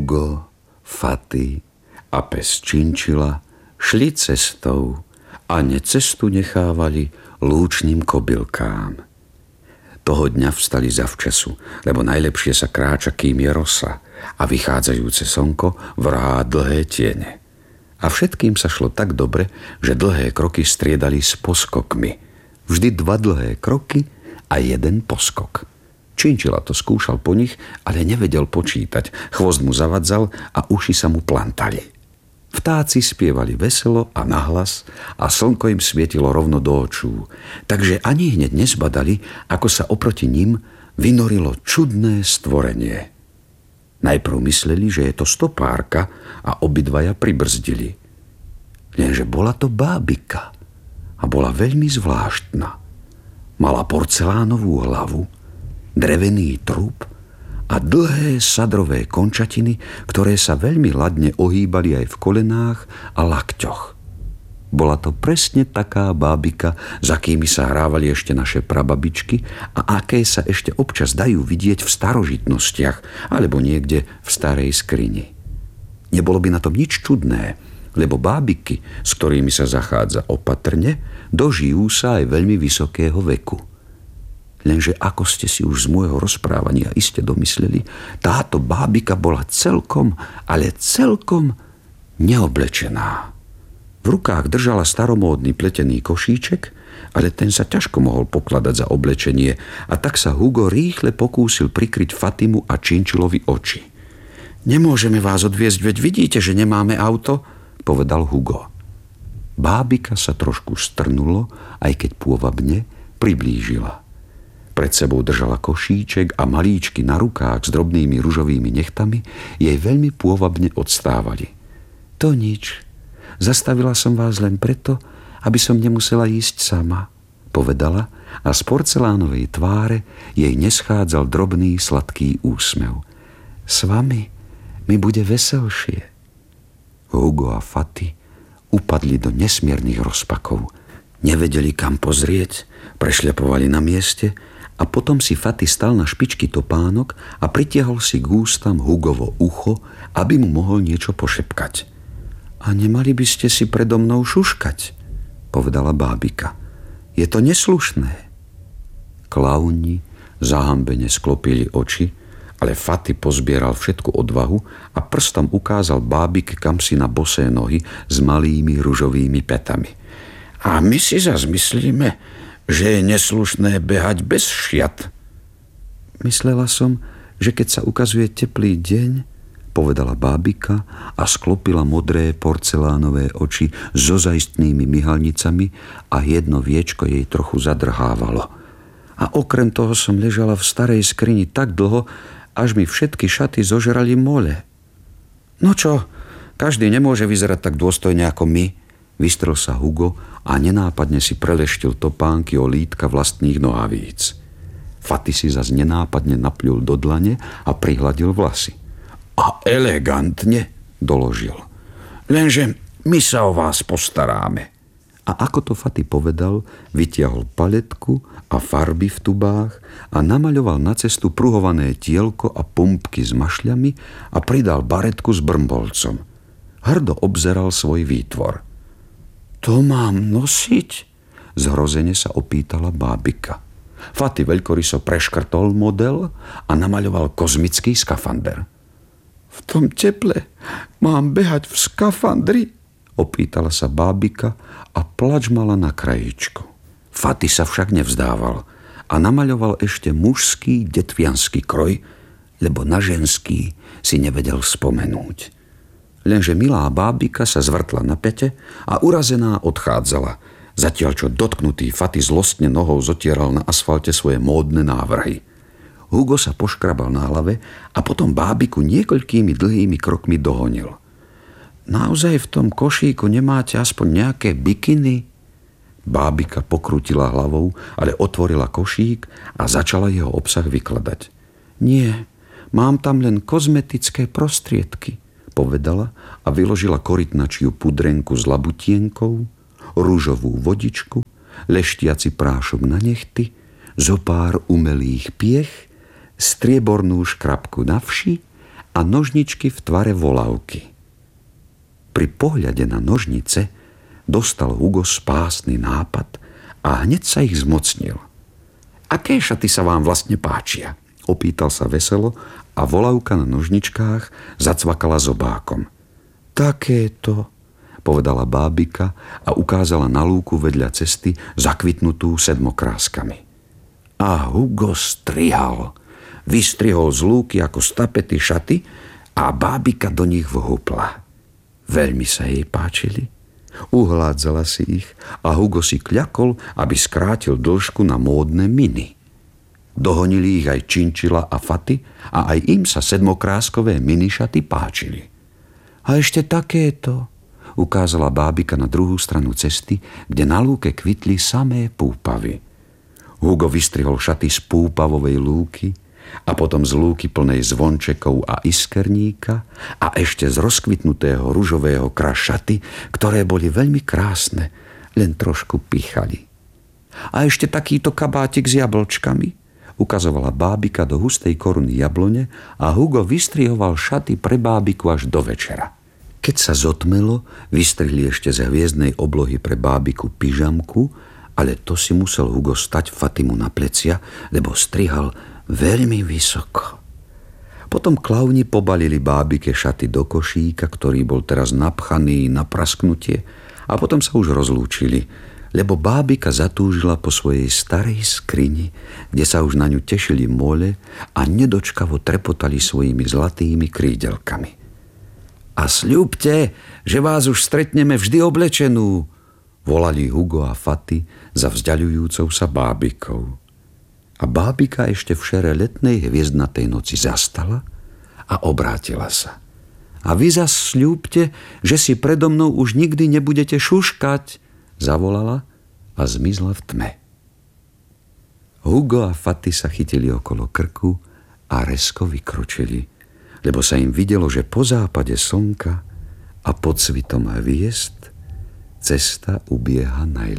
Hugo, Fati a pes Činčila šli cestou a cestu nechávali lúčnym kobylkám. Toho dňa vstali zavčasu, lebo najlepšie sa kráča, kým je rosa a vychádzajúce slnko vrhá dlhé tiene. A všetkým sa šlo tak dobre, že dlhé kroky striedali s poskokmi. Vždy 2 dlhé kroky a 1 poskok. Činčila to skúšal po nich, ale nevedel počítať. Chvost mu zavadzal a uši sa mu plantali. Vtáci spievali veselo a nahlas a slnko im svietilo rovno do očú. Takže ani hneď nezbadali, ako sa oproti nim vynorilo čudné stvorenie. Najprv mysleli, že je to stopárka a obidvaja pribrzdili. Lenže bola to bábika a bola veľmi zvláštna. Mala porcelánovú hlavu, drevený trup a dlhé sadrové končatiny, ktoré sa veľmi ladne ohýbali aj v kolenách a lakťoch. Bola to presne taká bábika, za kými sa hrávali ešte naše prababičky a aké sa ešte občas dajú vidieť v starožitnostiach alebo niekde v starej skrini. Nebolo by na tom nič čudné, lebo bábiky, s ktorými sa zachádza opatrne, dožijú sa aj veľmi vysokého veku. Lenže ako ste si už z môjho rozprávania iste domysleli, táto bábika bola celkom, ale celkom neoblečená. V rukách držala staromódny pletený košíček, ale ten sa ťažko mohol pokladať za oblečenie a tak sa Hugo rýchle pokúsil prikryť Fatimu a Činčilovi oči. Nemôžeme vás odviezť, veď vidíte, že nemáme auto, povedal Hugo. Bábika sa trošku strnulo, aj keď pôvabne priblížila. Pred sebou držala košíček a malíčky na rukách s drobnými ružovými nechtami jej veľmi pôvabne odstávali. To nič. Zastavila som vás len preto, aby som nemusela ísť sama, povedala a z porcelánovej tváre jej neschádzal drobný sladký úsmev. S vami mi bude veselšie. Hugo a Fati upadli do nesmiernych rozpakov. Nevedeli, kam pozrieť, prešľapovali na mieste a potom si Fati stal na špičky topánok a pritiahol si k ústam Hugovo ucho, aby mu mohol niečo pošepkať. A nemali by ste si predo mnou šuškať, povedala bábika. Je to neslušné. Klauni zahambene sklopili oči, ale Fati pozbieral všetku odvahu a prstom ukázal bábike kamsi na bosé nohy s malými ružovými petami. A my si zas myslíme, že je neslušné behať bez šiat. Myslela som, že keď sa ukazuje teplý deň, povedala bábika a sklopila modré porcelánové oči so zaistnými myhalnicami a jedno viečko jej trochu zadrhávalo. A okrem toho som ležala v starej skrini tak dlho, až mi všetky šaty zožrali mole. No čo, každý nemôže vyzerať tak dôstojne ako my, vystrel sa Hugo a nenápadne si preleštil topánky o lítka vlastných nohavíc. Fati si zas nenápadne napľul do dlane a prihladil vlasy. A elegantne, doložil. Lenže my sa o vás postaráme. A ako to Fati povedal, vytiahol paletku a farby v tubách a namaľoval na cestu pruhované tielko a pumpky s mašľami a pridal baretku s brmbolcom. Hrdo obzeral svoj výtvor. To mám nosiť? Zhrozene sa opýtala bábika. Fati veľkoryso preškrtol model a namaľoval kozmický skafander. V tom teple mám behať v skafandri? Opýtala sa bábika a plač mala na krajičku. Fati sa však nevzdával a namaľoval ešte mužský detviansky kroj, lebo na ženský si nevedel spomenúť. Lenže milá bábika sa zvrtla na pete a urazená odchádzala, zatiaľ čo dotknutý Fati zlostne nohou zotieral na asfalte svoje módne návrhy. Hugo sa poškrabal na hlave a potom bábiku niekoľkými dlhými krokmi dohonil. Naozaj v tom košíku nemáte aspoň nejaké bikiny? Bábika pokrútila hlavou, ale otvorila košík a začala jeho obsah vykladať. Nie, mám tam len kozmetické prostriedky, povedala a vyložila korytnačiu pudrenku s labutienkou, ružovú vodičku, leštiaci prášok na nechty, zopár umelých piech, striebornú škrabku na vši a nožničky v tvare volavky. Pri pohľade na nožnice dostal Hugo spásny nápad a hneď sa ich zmocnil. Aké šaty sa vám vlastne páčia? Opýtal sa veselo a volavka na nožničkách zacvakala zobákom. Takéto, povedala bábika a ukázala na lúku vedľa cesty zakvitnutú sedmokráskami. A Hugo strihal. Vystrihol z lúky ako z tapety šaty a bábika do nich vhúpla. Veľmi sa jej páčili. Uhládzala si ich a Hugo si kľakol, aby skrátil dĺžku na módne miny. Dohonili ich aj Činčila a Faty a aj im sa sedmokráskové minišaty páčili. A ešte takéto, ukázala bábika na druhú stranu cesty, kde na lúke kvitli samé púpavy. Hugo vystrihol šaty z púpavovej lúky a potom z lúky plnej zvončekov a iskerníka a ešte z rozkvitnutého ružového krašaty, ktoré boli veľmi krásne, len trošku pichali. A ešte takýto kabátik s jablčkami, ukazovala bábika do hustej koruny jablone a Hugo vystrihoval šaty pre bábiku až do večera. Keď sa zotmelo, vystrihli ešte z hviezdnej oblohy pre bábiku pyžamku, ale to si musel Hugo stať Fatimu na plecia, lebo strihal veľmi vysoko. Potom klauni pobalili bábike šaty do košíka, ktorý bol teraz napchaný na prasknutie, a potom sa už rozlúčili, lebo bábika zatúžila po svojej starej skrini, kde sa už na ňu tešili mole a nedočkavo trepotali svojimi zlatými krídelkami. A sľúbte, že vás už stretneme vždy oblečenú, volali Hugo a Faty za vzďaľujúcou sa bábikou. A bábika ešte v šere letnej hviezdnatej noci zastala a obrátila sa. A vy zas sľúbte, že si predo mnou už nikdy nebudete šuškať, zavolala a zmizla v tme. Hugo a Faty sa chytili okolo krku a rezko vykročili, lebo sa im videlo, že po západe slnka a pod svitom hviezd cesta ubieha najľahšie.